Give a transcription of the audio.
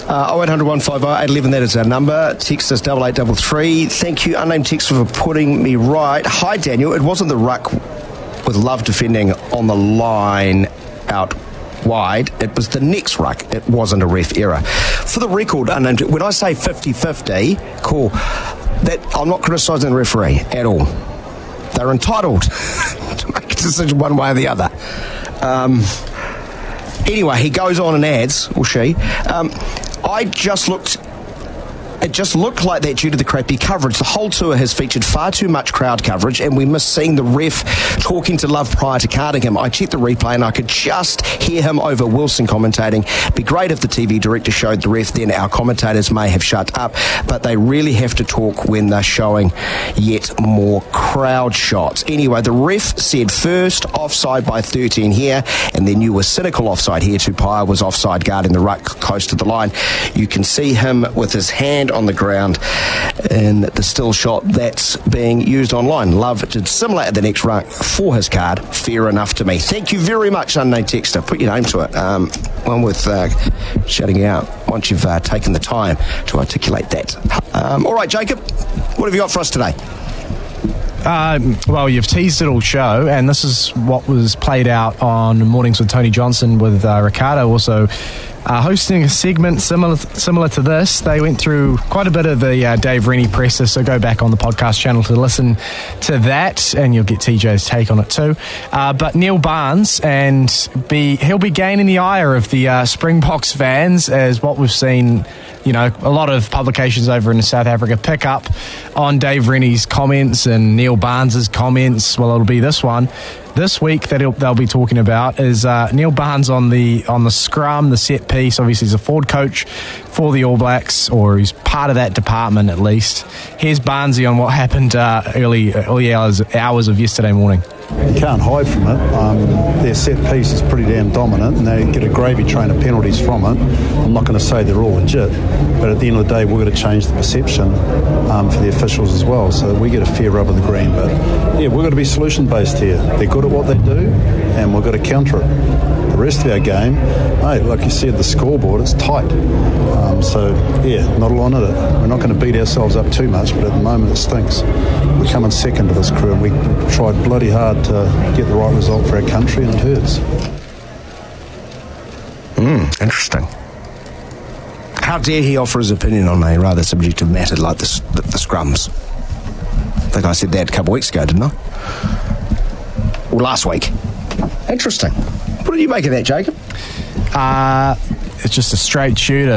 0800 150 811, that is our number. Text us 8833. Thank you, unnamed texter, for putting me right. Hi, Daniel. It wasn't the ruck with Love defending on the line out wide. It was the next ruck. It wasn't a ref error. For the record, unnamed, when I say 50-50, cool, that I'm not criticising the referee at all. They're entitled to make a decision one way or the other. Anyway, he goes on and adds, or she, it just looked like that due to the crappy coverage. The whole tour has featured far too much crowd coverage, and we missed seeing the ref talking to Love prior to carding him. I checked the replay and I could just hear him over Wilson commentating. Be great if the TV director showed the ref, then our commentators may have shut up, but they really have to talk when they're showing yet more crowd shots. Anyway, the ref said first offside by 13 here, and then you were cynical offside here. Tupaia was offside guarding the ruck close to the line. You can see him with his hand on the ground in the still shot that's being used online. Love did similar at the next ruck for his card. Fair enough to me. Thank you very much, unnamed texter. Put your name to it. One with shouting out once you've taken the time to articulate that. All right, Jacob, what have you got for us today? Well, you've teased it all show, and this is what was played out on Mornings with Tony Johnson with Ricardo also hosting a segment similar to this. They went through quite a bit of the Dave Rennie presser, so go back on the podcast channel to listen to that, and you'll get TJ's take on it too. But Neil Barnes, and he'll be gaining the ire of the Springboks fans, as what we've seen, you know, a lot of publications over in South Africa pick up on Dave Rennie's comments and Neil Barnes's comments. Well, it'll be this one. This week that they'll be talking about is Neil Barnes on the scrum, the set piece. Obviously, he's a forward coach for the All Blacks, or he's part of that department at least. Here's Barnesy on what happened early hours of yesterday morning. You can't hide from it. Their set piece is pretty damn dominant, and they get a gravy train of penalties from it. I'm not going to say they're all legit, but at the end of the day, we've got to change the perception for the officials as well, so that we get a fair rub of the green. But yeah, we've got to be solution-based here. They're good at what they do, and we've got to counter it. The rest of our game, hey, like you said, the scoreboard, it's tight. So yeah, not a lot in it. We're not going to beat ourselves up too much, but at the moment it stinks. We're coming second to this crew, and we tried bloody hard to get the right result for our country, and it hurts. Interesting. How dare he offer his opinion on a rather subjective matter like the scrums? I think I said that a couple of weeks ago, didn't I? Or last week. Interesting. What did you make of that, Jacob? It's just a straight shooter.